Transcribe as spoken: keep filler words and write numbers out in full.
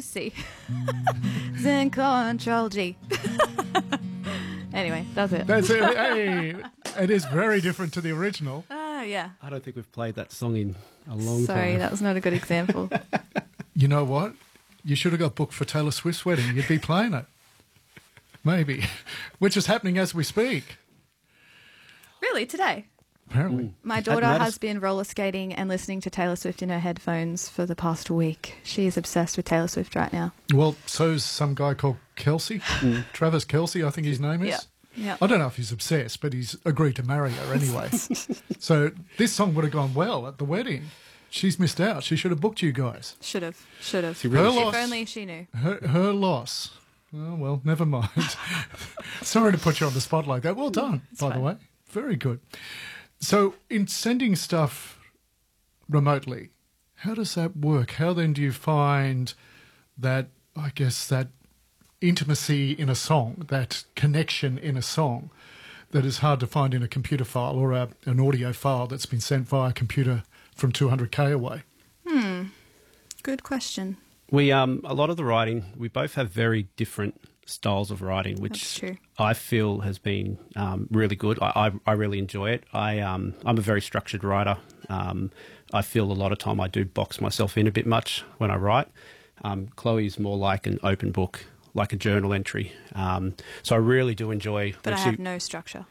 C. Then Control G. Anyway, that's it. That's it. Hey, it is very different to the original. Oh, yeah. I don't think we've played that song in a long Sorry, time. that was not a good example. You know what? You should have got booked for Taylor Swift's wedding. You'd be playing it. Maybe. Which is happening as we speak. Really, today? Apparently. My daughter has been roller skating and listening to Taylor Swift in her headphones for the past week. She is obsessed with Taylor Swift right now. Well, so's some guy called Kelsey. Travis Kelsey, I think his name is. Yeah. Yeah. I don't know if he's obsessed, but he's agreed to marry her anyway. So this song would have gone well at the wedding. She's missed out. She should have booked you guys. Should have. Should have. Her loss. If only she knew. Her, her loss. Oh, well, never mind. Sorry to put you on the spot like that. Well done, It's by fine. the way. Very good. So in sending stuff remotely, how does that work? How then do you find that, I guess, that intimacy in a song, that connection in a song that is hard to find in a computer file or a, an audio file that's been sent via computer from two hundred k away? Hmm. Good question. We um a lot of the writing, we both have very different styles of writing, That's which true. I feel has been um, really good. I, I, I really enjoy it. I um I'm a very structured writer. Um, I feel a lot of time I do box myself in a bit much when I write. Um, Chloe's more like an open book, like a journal entry. Um, so I really do enjoy. But when I she- have no structure.